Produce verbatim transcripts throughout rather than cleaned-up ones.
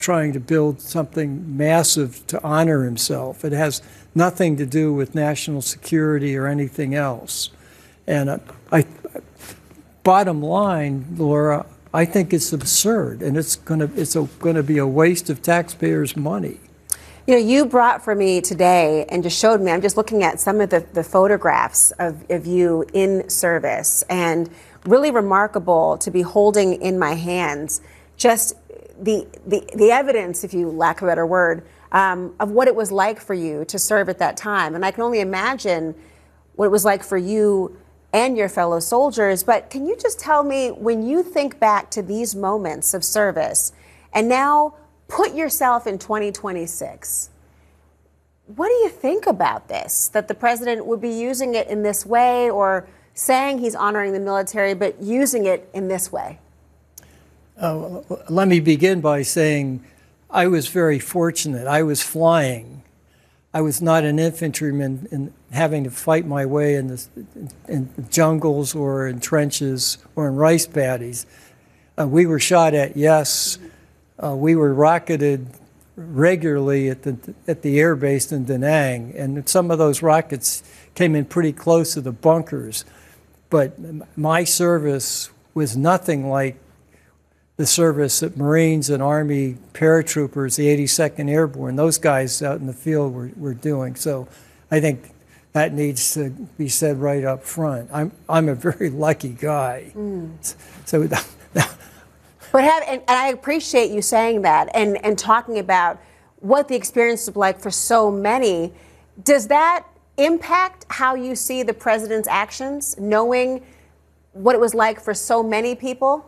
trying to build something massive to honor himself. It has nothing to do with national security or anything else. And uh, I, bottom line, Laura, I think it's absurd, and it's going to it's going to be a waste of taxpayers' money. You know, you brought for me today and just showed me, I'm just looking at some of the, the photographs of, of you in service, and really remarkable to be holding in my hands just the the, the evidence, if you lack a better word, um, of what it was like for you to serve at that time. And I can only imagine what it was like for you and your fellow soldiers. But can you just tell me, when you think back to these moments of service and now put yourself in twenty twenty-six, what do you think about this, that the president would be using it in this way, or saying he's honoring the military but using it in this way? Uh, let me begin by saying I was very fortunate. I was flying. I was not an infantryman in having to fight my way in the, in jungles or in trenches or in rice paddies. Uh, we were shot at, yes. Uh, we were rocketed regularly at the at the air base in Da Nang, and some of those rockets came in pretty close to the bunkers. But my service was nothing like the service that Marines and Army paratroopers, the eighty-second Airborne, those guys out in the field were, were doing. So I think that needs to be said right up front. I'm I'm a very lucky guy. Mm. So. But have, and, and I appreciate you saying that and, and talking about what the experience was like for so many. Does that impact how you see the president's actions, knowing what it was like for so many people?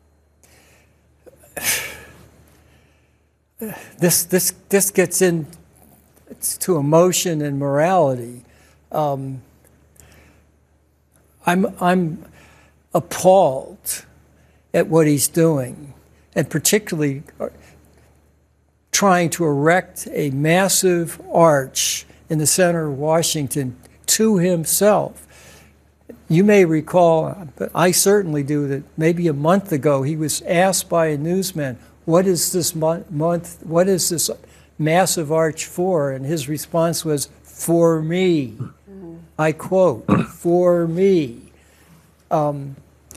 This this this gets in to emotion and morality. Um, I'm I'm appalled at what he's doing, and particularly trying to erect a massive arch in the center of Washington to himself. You may recall, but I certainly do, that maybe a month ago he was asked by a newsman, what is this month, what is this massive arch for? And his response was, for me. Mm-hmm. I quote, for me. Um,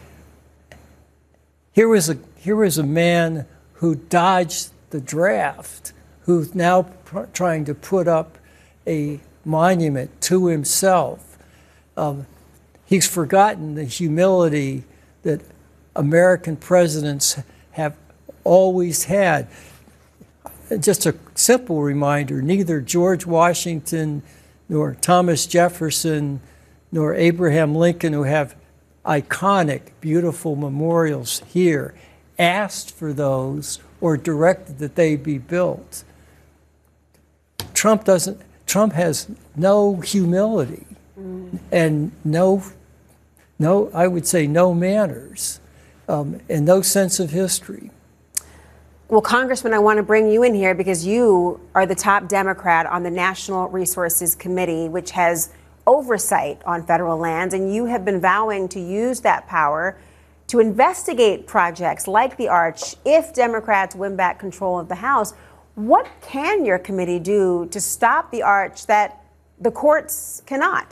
Here was a here was a man who dodged the draft, who's now pr- trying to put up a monument to himself. Um, he's forgotten the humility that American presidents have always had. Just a simple reminder: neither George Washington, nor Thomas Jefferson, nor Abraham Lincoln, who have iconic, beautiful memorials here, asked for those or directed that they be built. Trump doesn't, Trump has no humility mm. and no, no, I would say no manners um, and no sense of history. Well, Congressman, I want to bring you in here because you are the top Democrat on the National Resources Committee, which has oversight on federal lands, and you have been vowing to use that power to investigate projects like the Arch if Democrats win back control of the House. What can your committee do to stop the Arch that the courts cannot?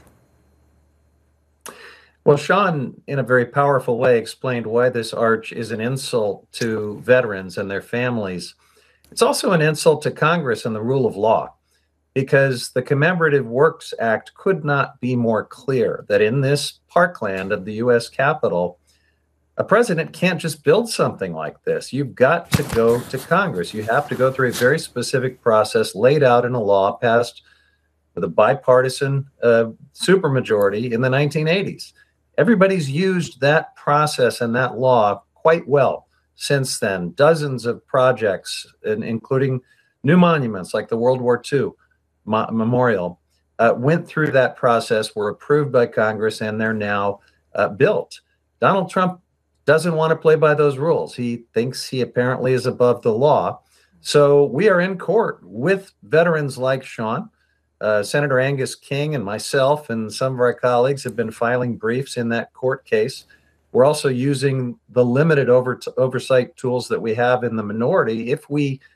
Well, Sean, in a very powerful way, explained why this Arch is an insult to veterans and their families. It's also an insult to Congress and the rule of law, because the Commemorative Works Act could not be more clear that in this parkland of the U S Capitol, a president can't just build something like this. You've got to go to Congress. You have to go through a very specific process laid out in a law passed with a bipartisan uh, supermajority in the nineteen eighties. Everybody's used that process and that law quite well since then. Dozens of projects, including new monuments like the World War Two Memorial, uh, went through that process, were approved by Congress, and they're now uh, built. Donald Trump doesn't want to play by those rules. He thinks he apparently is above the law. So we are in court with veterans like Sean. Uh, Senator Angus King and myself and some of our colleagues have been filing briefs in that court case. We're also using the limited over oversight tools that we have in the minority. If we